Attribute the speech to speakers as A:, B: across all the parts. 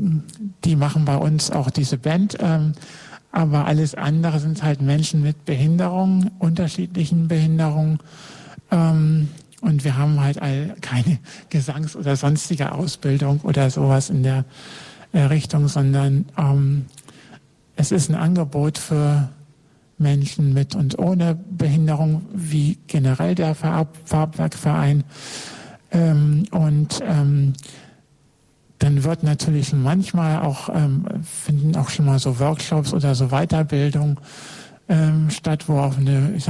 A: die machen bei uns auch diese Band. Aber alles andere sind halt Menschen mit Behinderungen, unterschiedlichen Behinderungen. Und wir haben halt keine Gesangs- oder sonstige Ausbildung oder sowas in der Richtung, sondern es ist ein Angebot für Menschen mit und ohne Behinderung, wie generell der Farbwerkverein. Dann wird natürlich manchmal auch, finden auch schon mal so Workshops oder so Weiterbildung statt, wo auch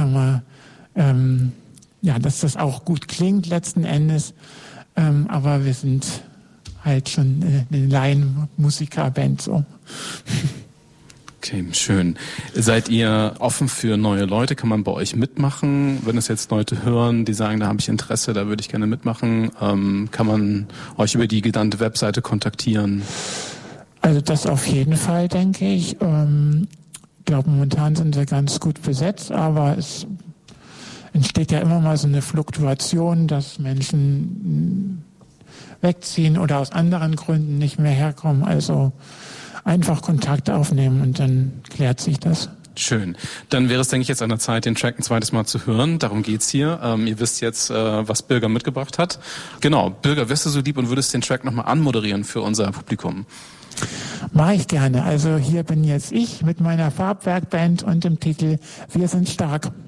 A: dass das auch gut klingt letzten Endes. Aber wir sind halt schon eine Laienmusikerband so.
B: Okay, schön. Seid ihr offen für neue Leute? Kann man bei euch mitmachen? Wenn es jetzt Leute hören, die sagen, da habe ich Interesse, da würde ich gerne mitmachen, kann man euch über die genannte Webseite kontaktieren?
A: Also das auf jeden Fall, denke ich. Ich glaube, momentan sind wir ganz gut besetzt, aber es entsteht ja immer mal so eine Fluktuation, dass Menschen wegziehen oder aus anderen Gründen nicht mehr herkommen. Also einfach Kontakt aufnehmen und dann klärt sich das.
B: Schön. Dann wäre es, denke ich, jetzt an der Zeit, den Track ein zweites Mal zu hören. Darum geht's hier. Ihr wisst jetzt, was Birger mitgebracht hat. Genau, Birger, wärst du so lieb und würdest den Track nochmal anmoderieren für unser Publikum?
A: Mache ich gerne. Also hier bin jetzt ich mit meiner Farbwerkband und dem Titel Wir sind stark.